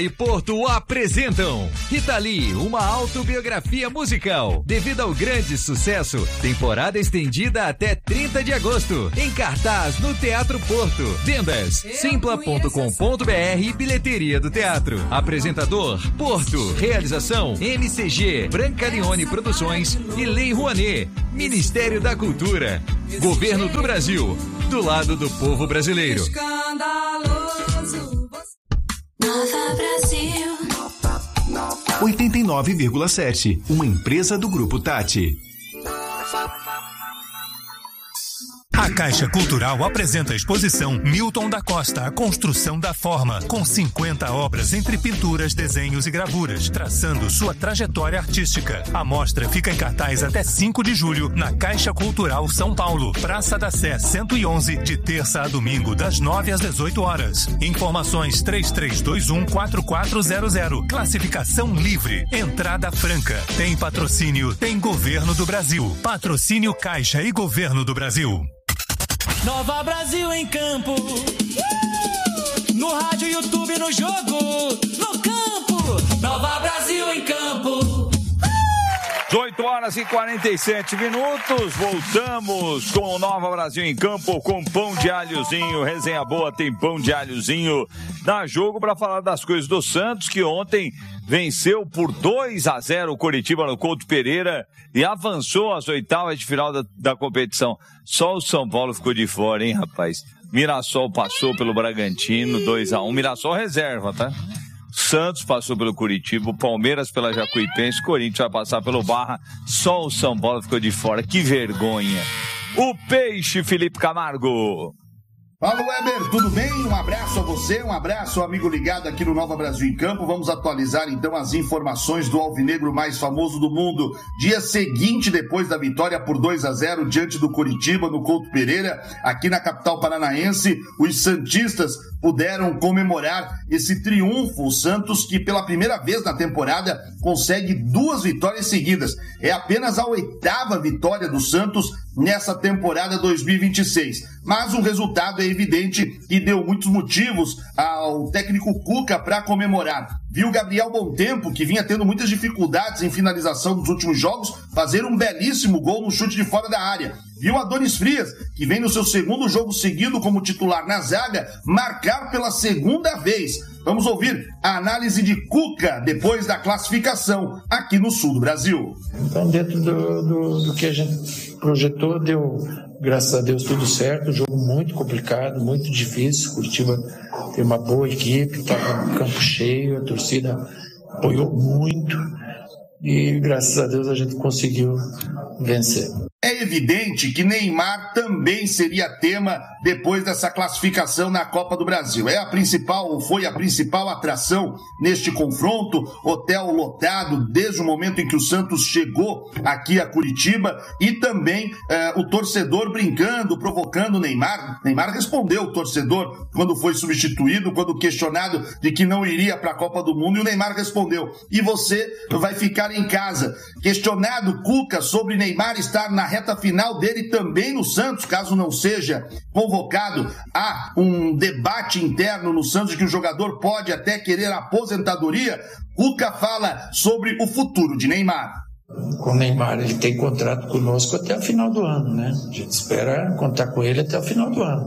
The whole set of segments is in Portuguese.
e Porto apresentam Rita Lee, uma autobiografia musical. Devido ao grande sucesso, temporada estendida até 30 de agosto. Em cartaz no Teatro Porto. Vendas simpla.com.br e bilheteria do teatro. Apresentador Porto. Realização MCG, Branca Leone Produções e Lei Rouanet. Ministério da Cultura. Governo do Brasil. Do lado do povo brasileiro. Nova Brasil 89,7, uma empresa do Grupo Tati. A Caixa Cultural apresenta a exposição Milton da Costa, a construção da forma, com 50 obras entre pinturas, desenhos e gravuras, traçando sua trajetória artística. A mostra fica em cartaz até 5 de julho, na Caixa Cultural São Paulo, Praça da Sé 111, de terça a domingo, das 9 às 18 horas. Informações 3321-4400. Classificação livre, entrada franca. Tem patrocínio, tem Governo do Brasil. Patrocínio Caixa e Governo do Brasil. Nova Brasil em campo, no rádio, YouTube, no jogo, no campo. Nova Brasil em campo. 18 horas e 47 minutos, voltamos com o Nova Brasil em campo, com pão de alhozinho, resenha boa, tem pão de alhozinho na jogo para falar das coisas do Santos, que ontem venceu por 2-0 o Coritiba no Couto Pereira e avançou às oitavas de final da competição. Só o São Paulo ficou de fora, hein, rapaz? Mirassol passou pelo Bragantino, 2-1, Mirassol reserva, tá? Santos passou pelo Coritiba, o Palmeiras pela Jacuipense, Corinthians vai passar pelo Barra, só o São Paulo ficou de fora. Que vergonha. O Peixe, Felipe Camargo. Fala, Weber, tudo bem? Um abraço a você, um abraço ao amigo ligado aqui no Nova Brasil em Campo. Vamos atualizar então as informações do alvinegro mais famoso do mundo. Dia seguinte, depois da vitória por 2-0 diante do Coritiba no Couto Pereira, aqui na capital paranaense, os santistas puderam comemorar esse triunfo. O Santos, que pela primeira vez na temporada consegue 2 vitórias seguidas. É apenas a 8ª vitória do Santos nessa temporada 2026. Mas o resultado é evidente e deu muitos motivos ao técnico Cuca para comemorar. Viu o Gabriel Bontempo, que vinha tendo muitas dificuldades em finalização dos últimos jogos, fazer um belíssimo gol no chute de fora da área. Viu Adonis Frias, que vem no seu 2º jogo seguido como titular na zaga, marcar pela 2ª vez. Vamos ouvir a análise de Cuca depois da classificação aqui no sul do Brasil. Então, dentro do que a gente projetou, deu, graças a Deus, tudo certo. Um jogo muito complicado, muito difícil. Curitiba tem uma boa equipe, estava no campo cheio, a torcida apoiou muito e, graças a Deus, a gente conseguiu vencer. É evidente que Neymar também seria tema depois dessa classificação na Copa do Brasil. Foi a principal atração neste confronto, hotel lotado desde o momento em que o Santos chegou aqui a Curitiba e também o torcedor brincando, provocando o Neymar. Neymar respondeu o torcedor quando foi substituído, quando questionado de que não iria para a Copa do Mundo, e o Neymar respondeu: e você vai ficar em casa. Questionado Cuca sobre Neymar estar na reta final dele também no Santos, caso não seja convocado a um debate interno no Santos de que o jogador pode até querer a aposentadoria, Cuca fala sobre o futuro de Neymar. Com o Neymar, ele tem contrato conosco até o final do ano, né? A gente espera contar com ele até o final do ano.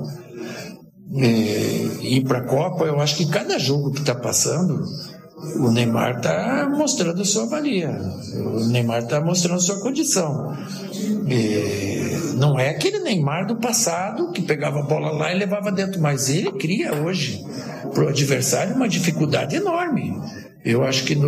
E ir para a Copa, eu acho que cada jogo que está passando, o Neymar está mostrando a sua valia, o Neymar está mostrando a sua condição. Não é aquele Neymar do passado que pegava a bola lá e levava dentro, mas ele cria hoje para o adversário uma dificuldade enorme. Eu acho que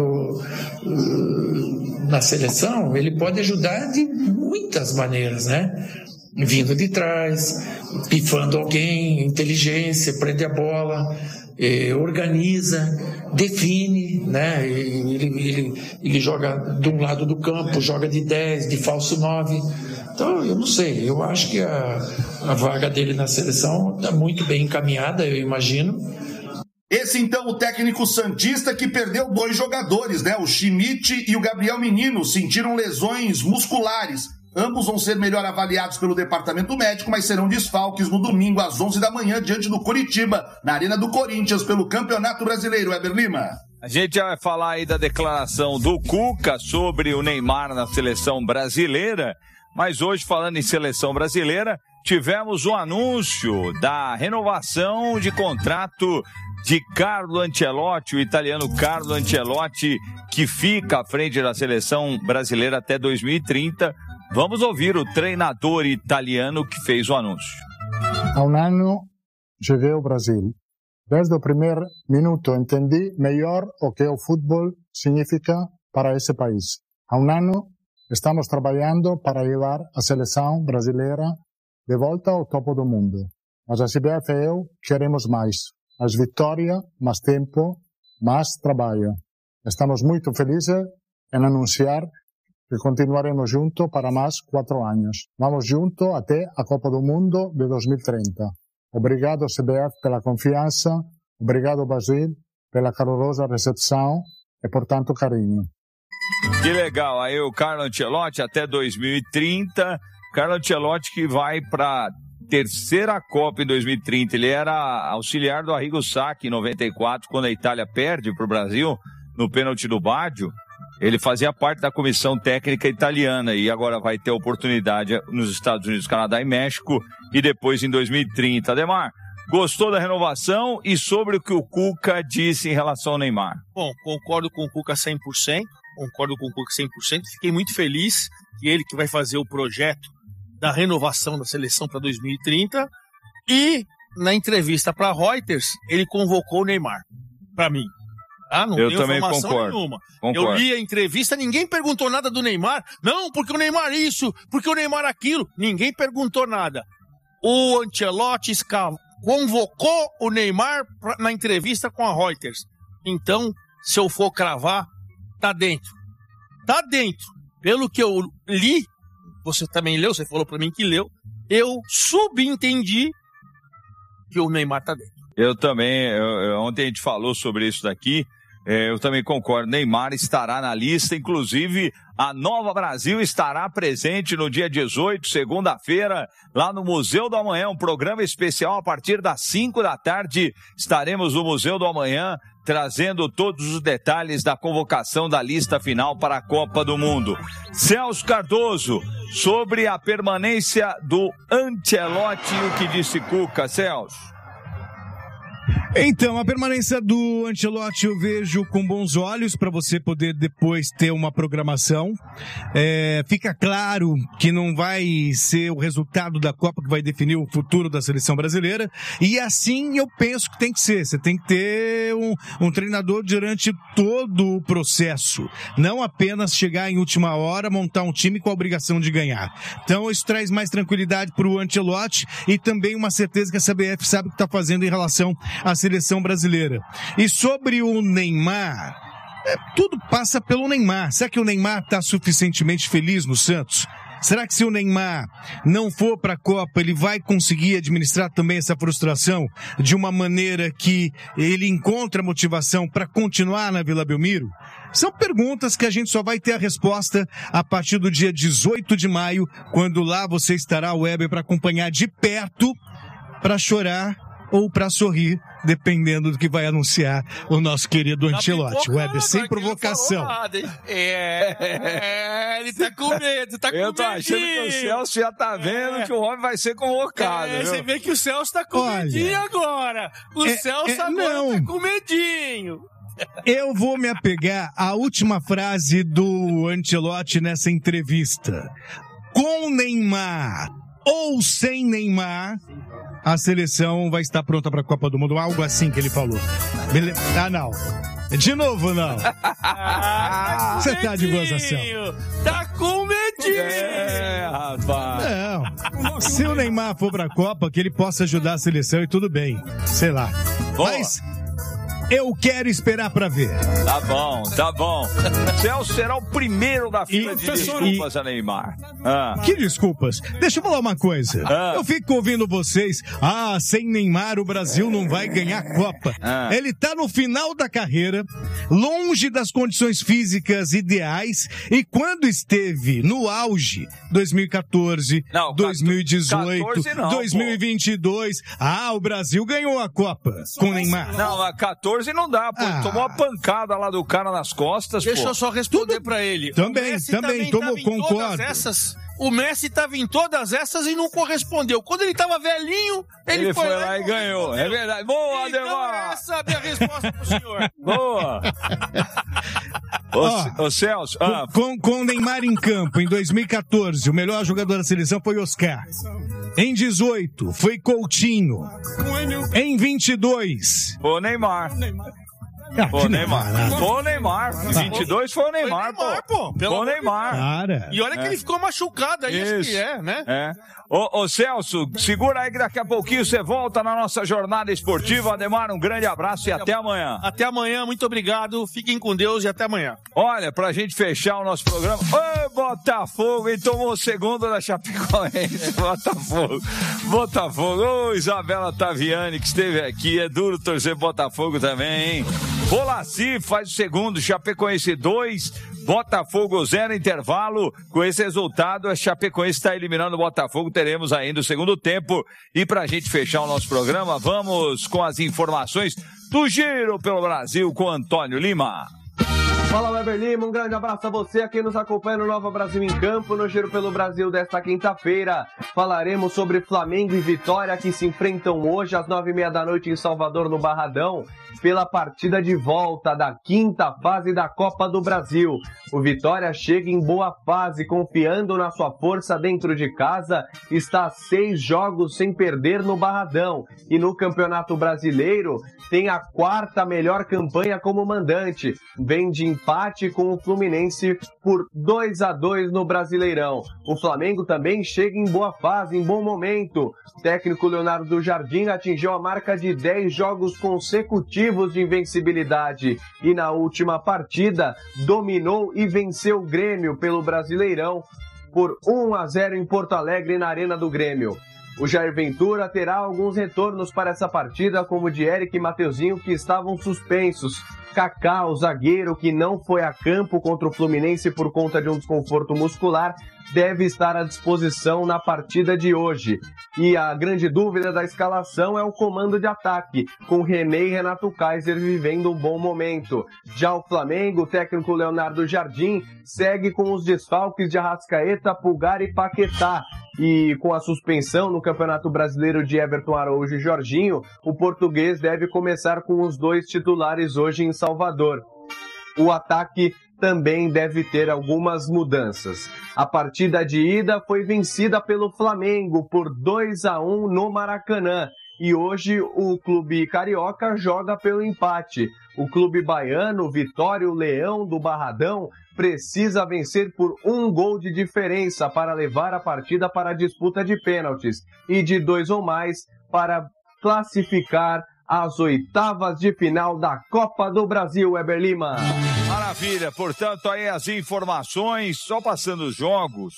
na seleção ele pode ajudar de muitas maneiras, né? Vindo de trás, pifando alguém, inteligência, prende a bola, organiza, define, né? Ele joga de um lado do campo, joga de 10, de falso 9. Então, eu não sei, eu acho que a vaga dele na seleção está muito bem encaminhada, eu imagino. Esse, então, o técnico santista que perdeu 2 jogadores, né? O Schmidt e o Gabriel Menino sentiram lesões musculares. Ambos vão ser melhor avaliados pelo departamento médico, mas serão desfalques no domingo às 11 da manhã diante do Coritiba, na Arena do Corinthians, pelo Campeonato Brasileiro. Weber Lima. A gente vai falar aí da declaração do Cuca sobre o Neymar na seleção brasileira, mas hoje, falando em seleção brasileira, tivemos o anúncio da renovação de contrato de Carlo Ancelotti, o italiano Carlo Ancelotti, que fica à frente da seleção brasileira até 2030. Vamos ouvir o treinador italiano que fez o anúncio. Há um ano cheguei ao Brasil. Desde o primeiro minuto entendi melhor o que o futebol significa para esse país. Há um ano estamos trabalhando para levar a seleção brasileira de volta ao topo do mundo. Mas a CBF e eu queremos mais. Mais vitória, mais tempo, mais trabalho. Estamos muito felizes em anunciar que continuaremos juntos para mais 4 anos. Vamos juntos até a Copa do Mundo de 2030. Obrigado, CBF, pela confiança. Obrigado, Brasil, pela calorosa recepção e por tanto carinho. Que legal. Aí o Carlo Ancelotti até 2030. Carlo Ancelotti que vai para terceira Copa em 2030. Ele era auxiliar do Arrigo Sacchi em 94, quando a Itália perde para o Brasil no pênalti do Baggio. Ele fazia parte da comissão técnica italiana e agora vai ter oportunidade nos Estados Unidos, Canadá e México e depois em 2030. Ademar, gostou da renovação e sobre o que o Cuca disse em relação ao Neymar? Bom, concordo com o Cuca 100%, fiquei muito feliz que ele que vai fazer o projeto da renovação da seleção para 2030 e na entrevista para a Reuters ele convocou o Neymar, para mim. Não eu tenho também informação concordo. nenhuma. Concordo. Eu li a entrevista, ninguém perguntou nada do Neymar. Não, porque o Neymar isso, porque o Neymar aquilo. Ninguém perguntou nada. O Ancelotti convocou o Neymar na entrevista com a Reuters. Então, se eu for cravar, tá dentro. Tá dentro. Pelo que eu li, você também leu, você falou pra mim que leu, eu subentendi que o Neymar tá dentro. Eu também, ontem a gente falou sobre isso daqui, eu também concordo, Neymar estará na lista, inclusive a Nova Brasil estará presente no dia 18, segunda-feira, lá no Museu do Amanhã, um programa especial a partir das 5 da tarde, estaremos no Museu do Amanhã, trazendo todos os detalhes da convocação da lista final para a Copa do Mundo. Celso Cardoso, sobre a permanência do Ancelotti, o que disse Cuca, Celso? Então, a permanência do Ancelotti eu vejo com bons olhos para você poder depois ter uma programação. Fica claro que não vai ser o resultado da Copa que vai definir o futuro da seleção brasileira e assim eu penso que tem que ser. Você tem que ter um treinador durante todo o processo, não apenas chegar em última hora, montar um time com a obrigação de ganhar. Então isso traz mais tranquilidade para o Ancelotti e também uma certeza que a CBF sabe o que está fazendo em relação à seleção brasileira. E sobre o Neymar, tudo passa pelo Neymar. Será que o Neymar está suficientemente feliz no Santos? Será que se o Neymar não for para a Copa, ele vai conseguir administrar também essa frustração de uma maneira que ele encontra motivação para continuar na Vila Belmiro? São perguntas que a gente só vai ter a resposta a partir do dia 18 de maio, quando lá você estará, Weber, para acompanhar de perto, para chorar ou para sorrir, dependendo do que vai anunciar o nosso querido Ancelotti. Weber, sem provocação. Ele tá com medo, tá com medo. Eu tô achando que o Celso já tá vendo que o homem vai ser convocado. Você vê que o Celso tá com medinho agora. O Celso agora tá com medinho. Eu vou me apegar à última frase do Ancelotti nessa entrevista. Com Neymar ou sem Neymar, a seleção vai estar pronta para a Copa do Mundo. Algo assim que ele falou. Não. De novo, não. Você tá de gozação. Tá com medinho. Rapaz. Não. Se o Neymar for para a Copa, que ele possa ajudar a seleção e tudo bem. Sei lá. Boa. Mas eu quero esperar para ver. Tá bom. Celso será o primeiro da fila de desculpas a Neymar. Que desculpas? Deixa eu falar uma coisa. Eu fico ouvindo vocês. Sem Neymar o Brasil não vai ganhar a Copa. Ele tá no final da carreira, longe das condições físicas ideais, e quando esteve no auge, 2014, 2018, 2022, o Brasil ganhou a Copa com Neymar. Não, a 14 14 não dá, pô. Tomou uma pancada lá do cara nas costas, Deixa pô. eu só responder pra ele. Também, tomou, concordo. O Messi estava em todas essas e não correspondeu. Quando ele estava velhinho, ele foi lá e ganhou. É verdade. Boa, então, Ademar! Essa é a minha resposta pro senhor. Boa! Ô Celso. Com o Neymar em campo, em 2014, o melhor jogador da seleção foi Oscar. Em 18, foi Coutinho. Em 22... Ô Neymar. Pô, Neymar. 22 foi o Neymar, pô. Foi o Neymar. Cara. E olha que ele ficou machucado aí, acho que né? É. Ô Celso, segura aí que daqui a pouquinho você volta na nossa jornada esportiva. Ademar, um grande abraço e até amanhã. Até amanhã, muito obrigado. Fiquem com Deus e até amanhã. Olha, pra gente fechar o nosso programa. Ô, Botafogo, hein? Tomou o segundo da Chapecoense. Botafogo. Ô, Isabela Taviani, que esteve aqui. É duro torcer Botafogo também, hein? Bolaci faz o segundo, Chapecoense 2, Botafogo 0, intervalo. Com esse resultado, a Chapecoense está eliminando o Botafogo. Teremos ainda o segundo tempo. E para a gente fechar o nosso programa, vamos com as informações do Giro pelo Brasil com Antônio Lima. Fala, Weber Lima, um grande abraço a você, a quem nos acompanha no Nova Brasil em Campo, no Giro pelo Brasil desta quinta-feira. Falaremos sobre Flamengo e Vitória, que se enfrentam hoje às 9h30 da noite em Salvador, no Barradão, pela partida de volta da quinta fase da Copa do Brasil. O Vitória chega em boa fase, confiando na sua força dentro de casa, está a 6 jogos sem perder no Barradão. E no Campeonato Brasileiro, tem a 4ª melhor campanha como mandante. Vem de empate com o Fluminense por 2-2 no Brasileirão. O Flamengo também chega em boa fase, em bom momento. O técnico Leonardo Jardim atingiu a marca de 10 jogos consecutivos de invencibilidade e na última partida dominou e venceu o Grêmio pelo Brasileirão por 1-0 em Porto Alegre, na Arena do Grêmio. O Jair Ventura terá alguns retornos para essa partida, como o de Eric e Mateuzinho, que estavam suspensos. Kaká, o zagueiro que não foi a campo contra o Fluminense por conta de um desconforto muscular, deve estar à disposição na partida de hoje. E a grande dúvida da escalação é o comando de ataque, com René e Renato Kaiser vivendo um bom momento. Já o Flamengo, o técnico Leonardo Jardim, segue com os desfalques de Arrascaeta, Pulgar e Paquetá. E com a suspensão no Campeonato Brasileiro de Everton Araújo e Jorginho, o português deve começar com os 2 titulares hoje em Salvador. O ataque também deve ter algumas mudanças. A partida de ida foi vencida pelo Flamengo por 2-1 no Maracanã. E hoje o clube carioca joga pelo empate. O clube baiano, Vitória, o Leão do Barradão, precisa vencer por 1 gol de diferença para levar a partida para a disputa de pênaltis e de 2 ou mais para classificar as 8ª de final da Copa do Brasil, Weber Lima. Maravilha, portanto, aí as informações, só passando os jogos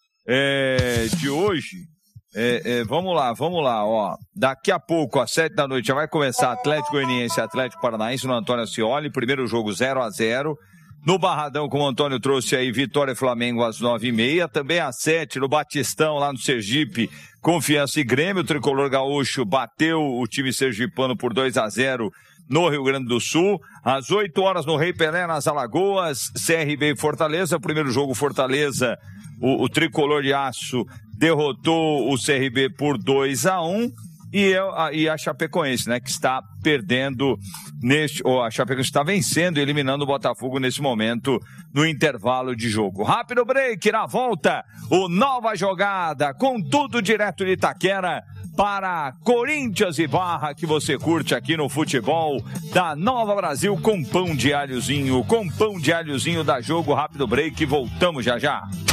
de hoje. Vamos lá, ó. Daqui a pouco, às 7 da noite, já vai começar Atlético Goianiense e Atlético Paranaense no Antônio Ascioli, primeiro jogo 0-0. No Barradão, como o Antônio trouxe aí, Vitória e Flamengo às 9h30. Também às 7, no Batistão, lá no Sergipe, Confiança e Grêmio. O Tricolor Gaúcho bateu o time sergipano por 2-0 no Rio Grande do Sul. Às 8 horas, no Rei Pelé, nas Alagoas, CRB e Fortaleza. Primeiro jogo, Fortaleza, o Tricolor de Aço derrotou o CRB por 2-1. E a Chapecoense, né, que está perdendo a Chapecoense está vencendo e eliminando o Botafogo nesse momento no intervalo de jogo. Rápido break, na volta, o Nova Jogada, com tudo direto de Itaquera para Corinthians e Barra, que você curte aqui no futebol da Nova Brasil com pão de alhozinho da Jogo. Rápido break, voltamos já já.